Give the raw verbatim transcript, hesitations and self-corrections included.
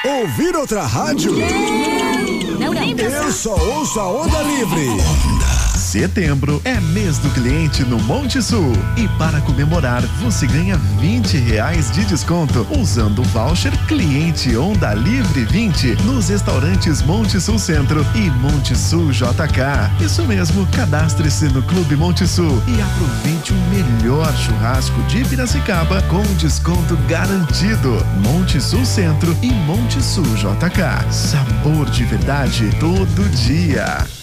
Ouvir outra rádio? Não, não. Eu só ouço a Onda Livre. Setembro é mês do cliente no Monte Sul. E para comemorar, você ganha vinte reais de desconto usando o voucher Cliente Onda Livre vinte nos restaurantes Monte Sul Centro e Monte Sul J K. Isso mesmo, cadastre-se no Clube Monte Sul e aproveite o melhor churrasco de Piracicaba com desconto garantido. Monte Sul Centro e Monte Sul J K. Sabor de verdade todo dia.